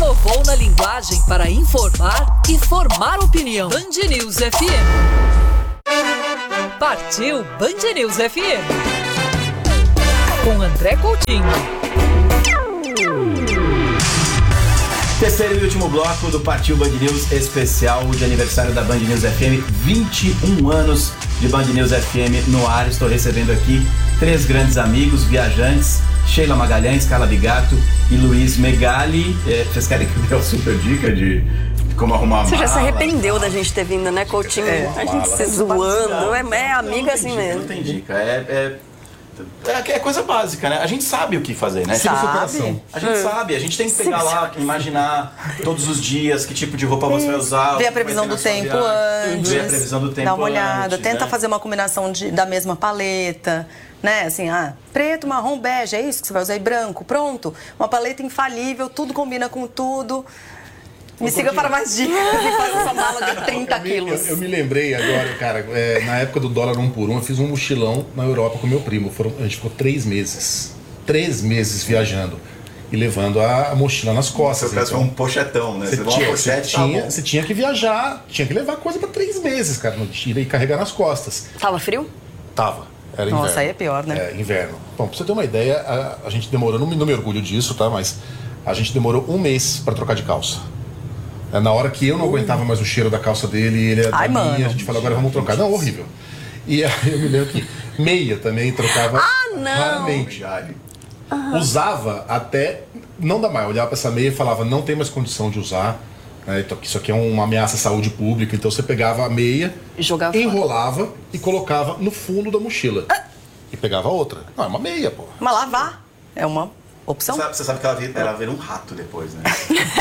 Inovou na linguagem para informar e formar opinião. Band News FM. Partiu Band News FM. Com André Coutinho. Terceiro e último bloco do Partiu Band News especial de aniversário da Band News FM. 21 anos de Band News FM no ar. Estou recebendo aqui 3 grandes amigos, viajantes: Sheila Magalhães, Carla Bigato e Luiz Megali. Vocês querem que eu dê uma super dica de como arrumar a mala? Você já se arrependeu da gente ter vindo, né, Coutinho? A gente se zoando. É amiga assim mesmo. Não tem dica. É coisa básica, né? A gente sabe o que fazer, né? Sabe? A gente sabe, a gente tem que pegar lá, imaginar todos os dias que tipo de roupa você vai usar. Ver a previsão do tempo antes. Ver a previsão do tempo Dá uma olhada, antes, tenta né? fazer uma combinação da mesma paleta, né? Assim, preto, marrom, bege, é isso que você vai usar, e branco, pronto. Uma paleta infalível, tudo combina com tudo. Me siga para mais dicas e faz essa mala de 30 quilos. Eu me lembrei agora, cara, na época do dólar 1 por 1, eu fiz um mochilão na Europa com meu primo. A gente ficou 3 meses. 3 meses viajando e levando a mochila nas costas. Seu caso foi um pochetão, né? Você tinha que viajar, tinha que levar coisa para 3 meses, cara, e carregar nas costas. Tava frio? Tava. Era inverno. Nossa, aí é pior, né? É, inverno. Bom, pra você ter uma ideia, a gente demorou, não me orgulho disso, tá? Mas a gente demorou 1 mês para trocar de calça. Na hora que eu não aguentava mais o cheiro da calça dele, ele era da minha, a gente falou, agora vamos trocar. Não, horrível. E aí eu me lembro que meia também trocava raramente. Usava até, não dá mais, eu olhava pra essa meia e falava, não tem mais condição de usar, né? Então, isso aqui é uma ameaça à saúde pública. Então você pegava a meia, enrolava e colocava no fundo da mochila. E pegava outra. Não, é uma meia, pô. Mas lavar é uma opção. Você sabe que ela vira um rato depois, né?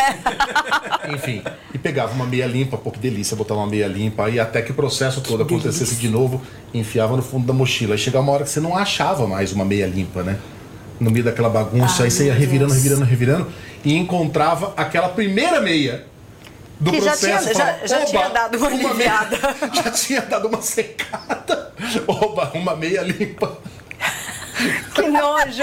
Enfim, e pegava uma meia limpa, pô, que delícia, botava uma meia limpa, aí até que o processo todo acontecesse de novo, enfiava no fundo da mochila. Aí chegava uma hora que você não achava mais uma meia limpa, né? No meio daquela bagunça, aí você ia revirando e encontrava aquela primeira meia do que processo. Já tinha dado uma aliviada. Já tinha dado uma secada. Oba, uma meia limpa. Que nojo!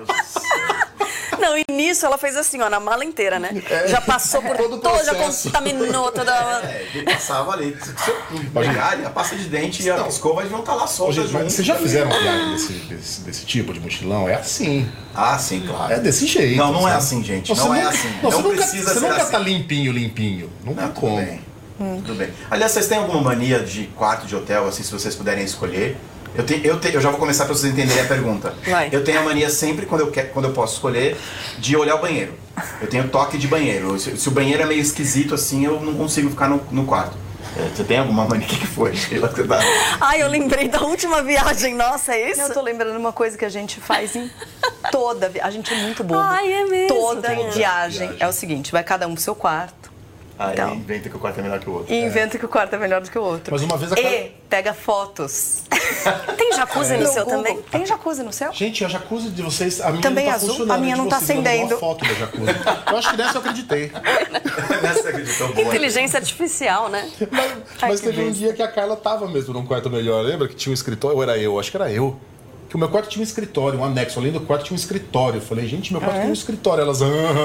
Não, e nisso ela fez assim, ó, na mala inteira, né? Já passou por todo, já contaminou toda... Ele passava ali. Se você pegar, a pasta de dente e a escova vão estar lá soltas junto. Vocês já fizeram viagem desse tipo de mochilão? É assim. Ah, sim, claro. É desse jeito. Não é assim, gente. Não é assim. Não precisa ser assim. Você nunca tá limpinho. Não tem como. Tudo bem. Aliás, vocês têm alguma mania de quarto de hotel, assim, se vocês puderem escolher? Eu já vou começar para vocês entenderem a pergunta. Vai. Eu tenho a mania sempre, quando eu posso escolher, de olhar o banheiro. Eu tenho toque de banheiro. Se o banheiro é meio esquisito assim, eu não consigo ficar no quarto. Você tem alguma mania? O que foi, Sheila? Ai, eu lembrei da última viagem. Nossa, é isso? Eu tô lembrando uma coisa que a gente faz em toda viagem. A gente é muito bobo. Ai, é mesmo. Toda viagem é o seguinte, vai cada um pro seu quarto. Aí Então, inventa que o quarto é melhor que o outro. E inventa que o quarto é melhor do que o outro. Mas uma vez E pega fotos. Tem jacuzzi no seu Google. também? Tem jacuzzi no seu? Gente, a jacuzzi de vocês, a minha Também não tá azul, funcionando. a minha não tá acendendo. Uma foto da jacuzzi. Eu acho que nessa eu acreditei. Nessa você acreditou boa. Inteligência artificial, né? Mas teve um dia que a Carla tava mesmo num quarto melhor. Lembra que tinha um escritório? Ou era eu? Acho que era eu. Que o meu quarto tinha um escritório, um anexo. Além do quarto tinha um escritório. Eu falei, gente, meu quarto tem um escritório. Elas,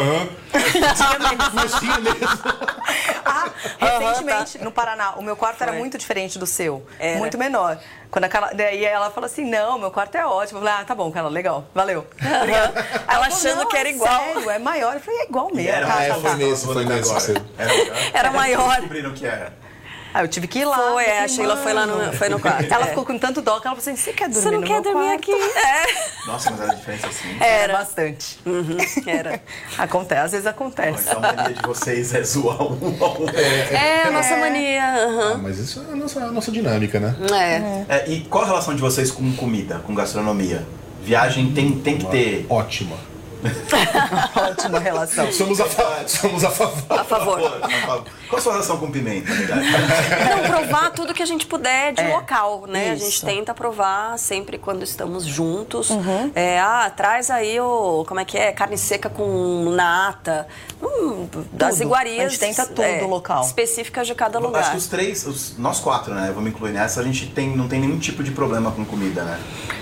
mas tinha mesmo. Recentemente, no Paraná, o meu quarto era muito diferente do seu. Muito menor. Daí ela falou assim, não, meu quarto é ótimo. Eu falei, tá bom, Carla, legal, valeu. Ela achando que era igual. Sério, é maior. Eu falei, é igual mesmo. Foi nesse. Era maior. Descobriram que era. Eu tive que ir lá. A Sheila foi lá no quarto. Ela ficou com tanto dó que ela falou assim, você quer dormir Você não no quer meu dormir quarto? aqui? Nossa, mas era diferença assim. Era bastante. Era. Acontece, às vezes acontece. Então a mania de vocês é zoar um ao outro. A nossa mania. Mas isso é a nossa dinâmica, né? E qual a relação de vocês com comida, com gastronomia? Viagem tem que ter... Ótima. Ótima relação. Somos a favor. A favor. Qual a sua relação com pimenta, na verdade? Não, provar tudo que a gente puder de local, né? Isso. A gente tenta provar sempre quando estamos juntos. Traz aí como é que é? Carne seca com nata. Das iguarias. A gente tenta tudo local. Específicas de cada lugar. Acho que os três, nós 4, né? Eu vou me incluir nessa, a gente não tem nenhum tipo de problema com comida, né?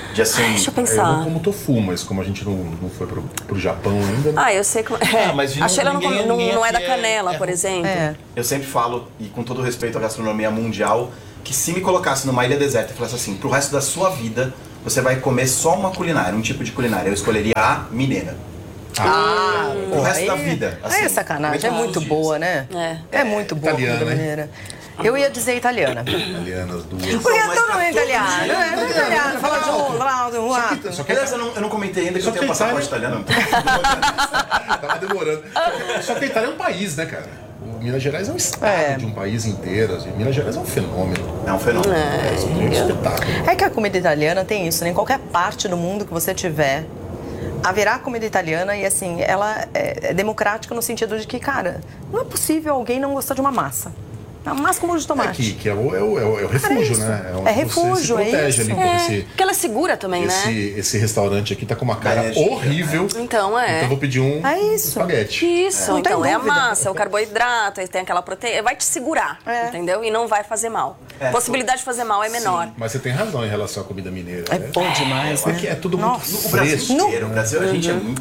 De assim... Deixa eu Eu pensar. não como tofu, mas como a gente não foi pro Japão ainda... Ah, eu sei como... mas a Sheila ninguém não é da aqui canela, por exemplo. Eu sempre falo, e com todo respeito à gastronomia mundial, que se me colocasse numa ilha deserta e falasse assim, pro resto da sua vida, você vai comer só uma culinária, um tipo de culinária. Eu escolheria a mineira. O resto da vida. Assim, é sacanagem, é muito boa, né? É muito boa a comida mineira. Eu ia dizer italiana. Italianas, duas. Porque tudo é italiano, é italiano. Fala de um lado, Só que aliás, eu não comentei ainda que eu tenho passaporte italiano. Tava demorando. Só que a Itália é um país, né, cara? Minas Gerais é um estado de um país inteiro. Assim. Minas Gerais é um fenômeno. É um fenômeno. É um espetáculo. É que a comida italiana tem isso, né? Em qualquer parte do mundo que você tiver, haverá comida italiana e, assim, ela é democrática no sentido de que, cara, não é possível alguém não gostar de uma massa. Uma massa com molho de tomate. Que é o refúgio, né? Onde refúgio, você se protege ali. Porque ela é segura também, né? Esse restaurante aqui tá com uma cara horrível. Então eu vou pedir um espaguete. Isso, então é a massa, é o carboidrato, tem aquela proteína. Vai te segurar, entendeu? E não vai fazer mal. A possibilidade de fazer mal é menor. Sim, mas você tem razão em relação à comida mineira. É bom demais, né? É tudo muito O Brasil fresco. inteiro. O Brasil, a gente é muito...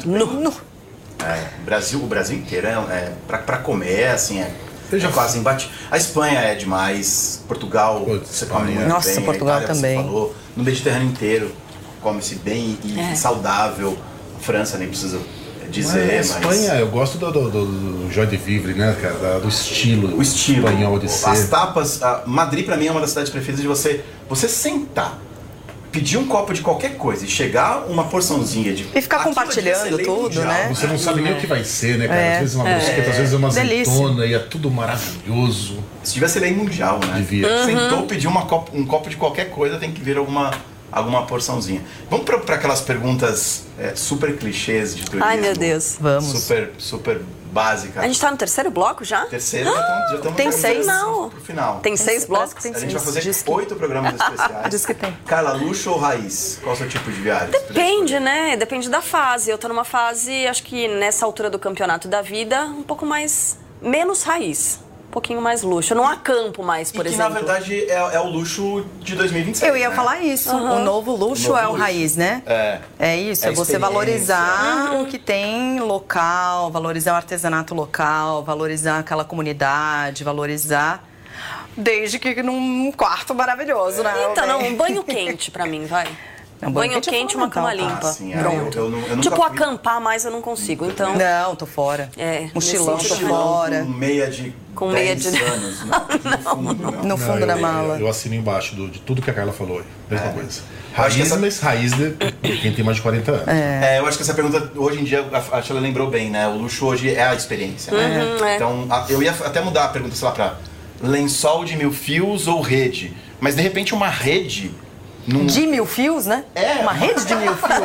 O Brasil inteiro pra comer, assim, quase imbatível. A Espanha é demais, Portugal, você come muito Nossa, bem. Portugal a Itália, também. Você falou, no Mediterrâneo inteiro come-se bem e saudável. A França nem precisa dizer, mas... A Espanha, eu gosto do joie de vivre, né, cara? Do estilo. O estilo. Espanhol de ser. As tapas... Madrid, pra mim, é uma das cidades preferidas de você sentar, pedir um copo de qualquer coisa e chegar uma porçãozinha de... E ficar compartilhando tudo, mundial, né? Você não sabe nem o que vai ser, né, cara? Às vezes uma brusqueta, às vezes uma azeitona e é tudo maravilhoso. Se tivesse lei mundial, né? Devia. Sentou, pediu um copo de qualquer coisa, tem que vir alguma porçãozinha. Vamos para aquelas perguntas super clichês de turismo. Ai, meu Deus. Vamos. Super básica. A gente tá no terceiro bloco já? Terceiro, já estamos Tem 6. pro final. Tem 6 blocos? A gente vai fazer 8 programas especiais. Diz que tem. Carla, luxo ou raiz? Qual é o seu tipo de viagem? Depende, né? Depende da fase. Eu tô numa fase, acho que nessa altura do campeonato da vida, um pouco menos raiz. Um pouquinho mais luxo. Eu não acampo mais, por exemplo. Que, na verdade, é o luxo de 2026. Eu ia falar isso. O novo luxo é o raiz, né? É isso. É você valorizar o que tem local, valorizar o artesanato local, valorizar aquela comunidade, valorizar... Desde que num quarto maravilhoso, né? Então, não, um banho quente pra mim, vai. Não, banho quente, uma cama limpa. Sim, Pronto. eu nunca Tipo, fui. acampar mais eu não consigo, então... Não, tô fora. Mochilão, tô fora. Com meia de Com meia 10 de- anos. Não. No fundo da mala. Eu assino embaixo de tudo que a Carla falou aí. Mesma coisa. Eu acho que Raiz, essa- mas raiz de quem tem mais de 40 anos. Eu acho que essa pergunta, hoje em dia, a Sheila lembrou bem, né? O luxo hoje é a experiência, né? Então, eu ia até mudar a pergunta, sei lá, pra lençol de 1000 fios ou rede. Mas, de repente, uma rede... De 1000 fios, né? Uma rede de 1000 fios.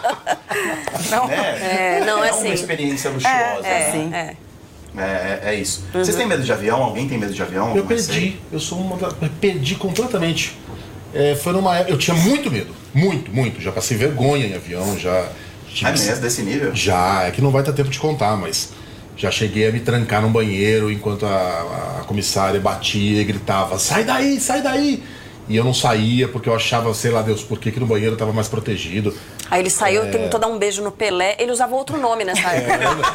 Não. Né? não, é uma assim. experiência luxuosa, né? sim. É isso. Vocês têm medo de avião? Alguém tem medo de avião? Eu perdi. Eu perdi completamente. Foi numa época. Eu tinha muito medo. Muito. Já passei vergonha em avião, já. É mesmo, desse nível? Já, é que não vai ter tempo de contar, mas já cheguei a me trancar num banheiro enquanto a comissária batia e gritava: sai daí, sai daí! E eu não saía porque eu achava, sei lá Deus, por que no banheiro estava mais protegido. Aí ele saiu, tentou dar um beijo no Pelé. Ele usava outro nome nessa época.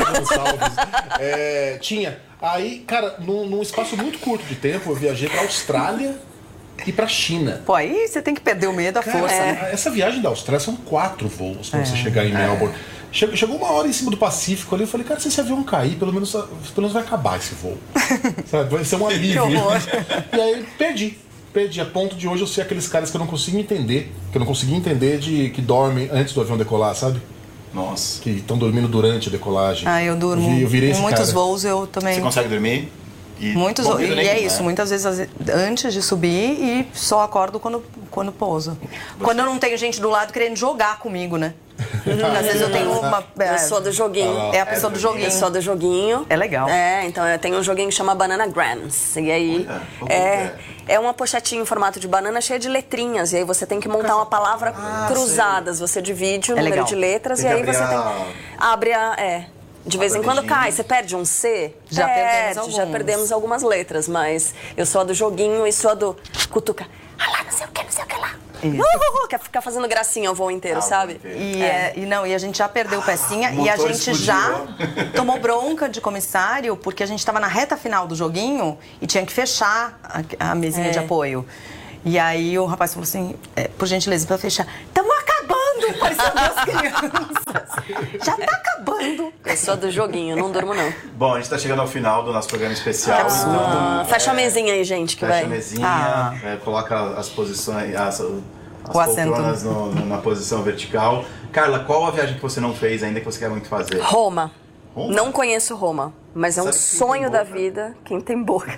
Tinha. Aí, cara, num espaço muito curto de tempo, eu viajei pra Austrália e pra China. Pô, aí você tem que perder o medo à força, né? Essa viagem da Austrália são 4 voos pra você chegar em Melbourne. Chegou uma hora em cima do Pacífico ali, eu falei, cara, se esse avião cair, pelo menos vai acabar esse voo. Sabe? Vai ser um alívio. E aí perdi a ponto de hoje eu ser aqueles caras que eu não consigo entender, que dormem antes do avião decolar, sabe? Nossa. Que estão dormindo durante a decolagem. Eu durmo. Eu virei em esse muitos cara. voos eu também. Você consegue dormir? Muitos Bom, voos. E nenhum, é isso, né? muitas vezes antes de subir e só acordo quando pouso. Quando eu não tenho gente do lado querendo jogar comigo, né? Às vezes eu tenho uma. Eu sou do joguinho. É a pessoa do joguinho. Eu sou do joguinho. É legal. Então eu tenho um joguinho que chama Banana Grams. E aí é uma pochetinha em formato de banana cheia de letrinhas. E aí você tem que montar uma palavra cruzadas. Você divide o número legal. de letras Tem e que aí abrir você abre a. De vez em quando cai, você perde um C? Já perdemos Já algumas. perdemos algumas letras, mas eu sou a do joguinho e sou a do cutuca. Ah lá, não sei o que lá. Quer ficar fazendo gracinha o voo inteiro, sabe? E a gente já perdeu pecinha e a gente já tomou bronca de comissário porque a gente tava na reta final do joguinho e tinha que fechar a mesinha de apoio. E aí o rapaz falou assim, por gentileza, pra fechar, estamos acabando, parecendo duas crianças. Já tá acabando. Eu sou do joguinho, não durmo não. Bom, a gente tá chegando ao final do nosso programa especial. Fecha a mesinha aí, gente, que fecha vai. Fecha a mesinha, coloca as posições, as poltronas na posição vertical. Carla, qual a viagem que você não fez ainda que você quer muito fazer? Roma. Não conheço Roma, mas é um sonho da vida. Quem tem boca.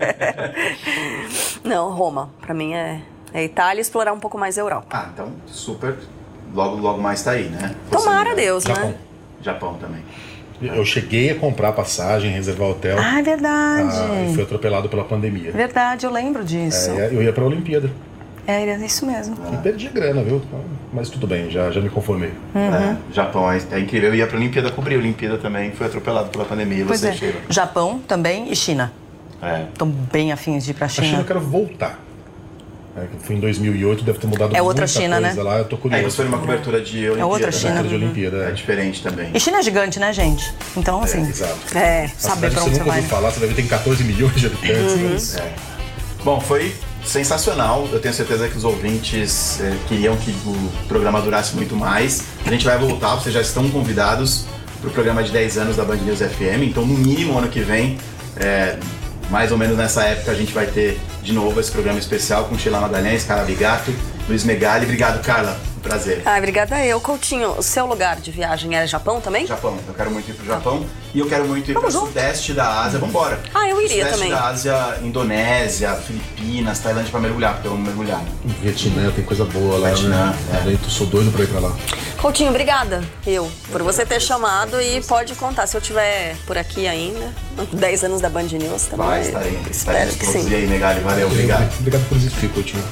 Não, Roma. Pra mim é Itália e explorar um pouco mais a Europa. Ah, então super. Logo mais tá aí, né? Tomara Deus, Japão. né? Japão também. Eu cheguei a comprar passagem, reservar hotel. Ah, é verdade. E fui atropelado pela pandemia. Verdade, eu lembro disso. Eu ia pra Olimpíada. É isso mesmo. E perdi a grana, viu? Mas tudo bem, já me conformei. Japão é incrível. Eu ia pra Olimpíada, cobri a Olimpíada também, fui atropelado pela pandemia. Pois você, Sheila? Japão também e China. Tô bem afim de ir pra China. A China eu quero voltar. Eu fui em 2008, deve ter mudado outra muita China, coisa né? lá, eu tô curioso. Aí você foi numa cobertura de Olimpíada. É outra China. De Olimpíada, É diferente também. E China é gigante, né, gente? Então, assim... Exato. Saber pra onde você vai. Falar, você deve ter 14 milhões de habitantes. Bom, foi sensacional. Eu tenho certeza que os ouvintes queriam que o programa durasse muito mais. A gente vai voltar, vocês já estão convidados para o programa de 10 anos da Band News FM. Então, no mínimo, ano que vem, mais ou menos nessa época, a gente vai ter de novo esse programa especial com Sheila Magalhães, Carla Bigato, Luiz Megali. Obrigado, Carla. Um prazer. Obrigada eu. Coutinho, o seu lugar de viagem era Japão também? Japão. Eu quero muito ir pro Japão. E eu quero muito ir pro sudeste da Ásia. Vambora. Eu iria sudeste também. da Ásia, Indonésia, Filipinas, Tailândia pra mergulhar, porque eu amo mergulhar. Né? Vietnã tem coisa boa lá, Vietnã, né? Eu sou doido pra ir pra lá. Coutinho, obrigada, por você ter chamado e pode contar, se eu estiver por aqui ainda, 10 anos da Band News também. Vai, estarei. Espero que sim. E aí, Megali, valeu, obrigado. Obrigado por existir, Coutinho.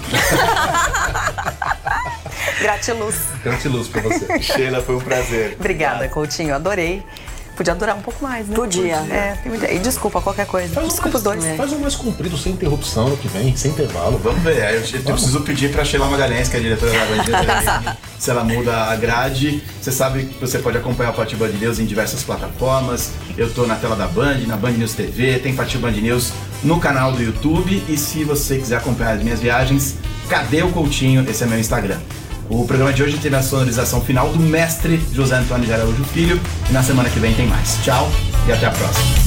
Gratiluz. Gratiluz pra você. Sheila, foi um prazer. Obrigada, Coutinho, adorei. Podia durar um pouco mais, né? Podia. E desculpa qualquer coisa. Desculpa os dois. Faz um mais comprido, sem interrupção, no que vem, sem intervalo. Vamos ver, eu preciso pedir pra Sheila Magalhães, que é a diretora da Band News, se ela muda a grade. Você sabe que você pode acompanhar o Pati Band News em diversas plataformas. Eu tô na tela da Band, na Band News TV, tem Pati Band News no canal do YouTube. E se você quiser acompanhar as minhas viagens, Cadê o Coutinho? Esse é meu Instagram. O programa de hoje teve a sonorização final do mestre José Antônio de Araújo Filho. E na semana que vem tem mais. Tchau e até a próxima.